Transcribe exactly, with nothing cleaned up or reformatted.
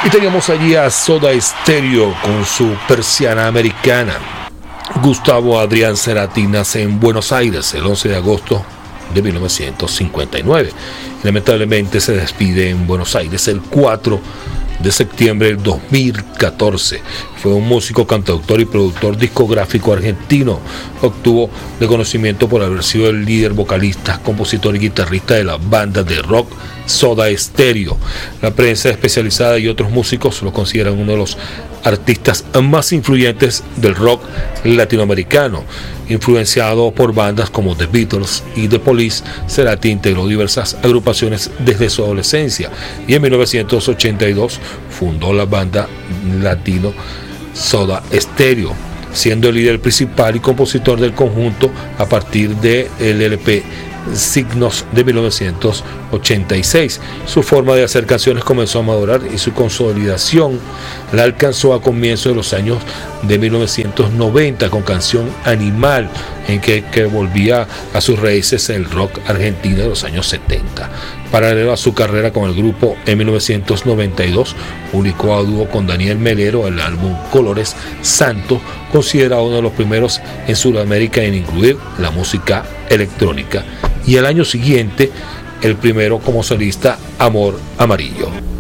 Y teníamos allí a Soda Stereo con su Persiana Americana. Gustavo Adrián Cerati nace en Buenos Aires el once de agosto de mil novecientos cincuenta y nueve. Lamentablemente se despide en Buenos Aires el cuatro de septiembre del dos mil catorce. Fue un músico, cantautor y productor discográfico argentino. Obtuvo reconocimiento por haber sido el líder, vocalista, compositor y guitarrista de la banda de rock Soda Stereo. La prensa especializada y otros músicos lo consideran uno de los artistas más influyentes del rock latinoamericano. Influenciado por bandas como The Beatles y The Police, Cerati integró diversas agrupaciones desde su adolescencia y en mil novecientos ochenta y dos fundó la banda latino Soda Stereo, siendo el líder principal y compositor del conjunto a partir del L P Signos de mil novecientos ochenta y seis. Su forma de hacer canciones comenzó a madurar y su consolidación la alcanzó a comienzos de los años de mil novecientos noventa con Canción Animal, en que, que volvía a sus raíces el rock argentino de los años setenta. Paralelo a su carrera con el grupo, en mil novecientos noventa y dos publicó a dúo con Daniel Melero el álbum Colores Santo, considerado uno de los primeros en Sudamérica en incluir la música electrónica, y el año siguiente el primero como solista, Amor Amarillo.